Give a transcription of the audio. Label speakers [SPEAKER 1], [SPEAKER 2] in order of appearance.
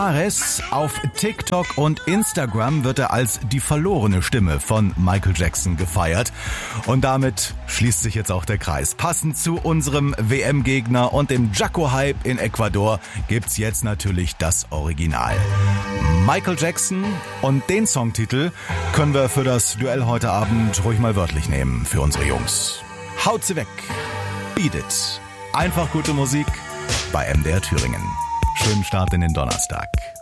[SPEAKER 1] Auf TikTok und Instagram wird er als die verlorene Stimme von Michael Jackson gefeiert. Und damit schließt sich jetzt auch der Kreis. Passend zu unserem WM-Gegner und dem Jaco-Hype in Ecuador gibt's jetzt natürlich das Original. Michael Jackson, und den Songtitel können wir für das Duell heute Abend ruhig mal wörtlich nehmen für unsere Jungs. Haut sie weg. Beat it. Einfach gute Musik bei MDR Thüringen. Schönen Start in den Donnerstag.